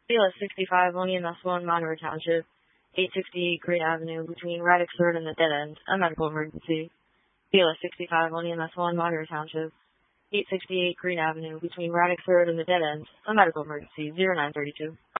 BLS 65 on EMS 1, Monroe Township, 868 Great Avenue, between Radix 3rd and the Dead End, a medical emergency. BLS 65 on EMS 1, Monroe Township, 868 Green Avenue, between Radix 3rd and the Dead End, a medical emergency, 0932.